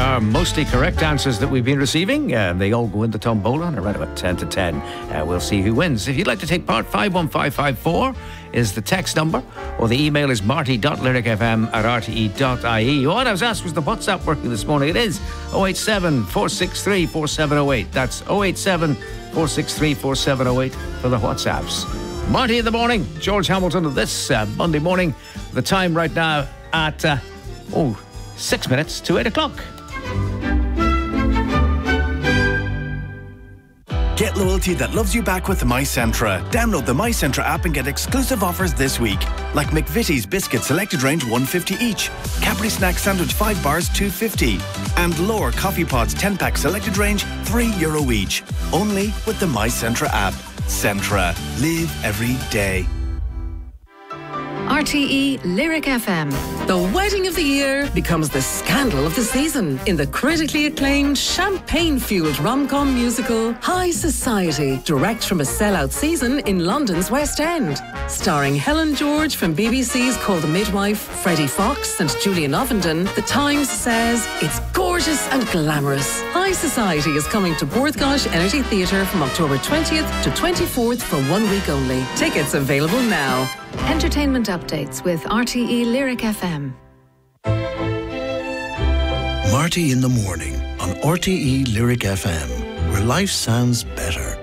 are mostly correct answers that we've been receiving. They all go in the tombola and around about 10 to 10. We'll see who wins. If you'd like to take part, 51554 is the text number, or the email is marty.lyricfm@rte.ie. What I was asked, was the WhatsApp working this morning? It is 087 463 4708. That's 087 463 4708 for the WhatsApps. Marty in the morning, George Hamilton this Monday morning. The time right now at 6 minutes to 8 o'clock. Get loyalty that loves you back with MyCentra. Download the MyCentra app and get exclusive offers this week. Like McVitie's Biscuit Selected Range $1.50 each. Cadbury Snack Sandwich 5 bars $2.50. And Lower Coffee Pods 10-pack Selected Range €3 each. Only with the MyCentra app. Centra. Live every day. RTE Lyric FM. The wedding of the year becomes the scandal of the season in the critically acclaimed champagne-fueled rom-com musical High Society, direct from a sellout season in London's West End. Starring Helen George from BBC's Call the Midwife, Freddie Fox and Julian Ovenden, The Times says it's gorgeous and glamorous. High Society is coming to Porthgosh Energy Theatre from October 20th to 24th for 1 week only. Tickets available now. Entertainment updates with RTE Lyric FM. Marty in the morning on RTE Lyric FM, where life sounds better.